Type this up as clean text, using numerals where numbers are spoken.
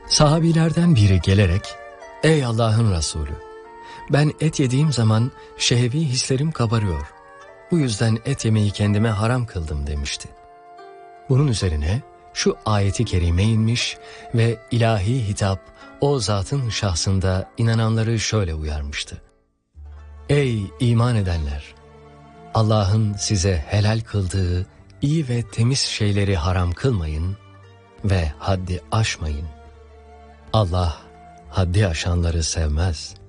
Sahabilerden biri gelerek, "Ey Allah'ın Resulü, ben et yediğim zaman şehvi hislerim kabarıyor. Bu yüzden et yemeyi kendime haram kıldım," demişti. Bunun üzerine şu ayeti kerime inmiş ve ilahi hitap o zatın şahsında inananları şöyle uyarmıştı: "Ey iman edenler! Allah'ın size helal kıldığı iyi ve temiz şeyleri haram kılmayın ve haddi aşmayın. Allah haddi aşanları sevmez."